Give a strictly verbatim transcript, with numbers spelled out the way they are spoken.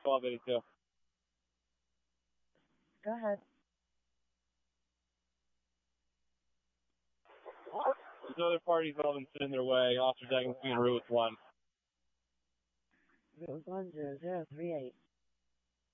twelve eighty-two. Go ahead. There's other parties elements in their way. Officer Degans being route one. Route one zero zero three eight.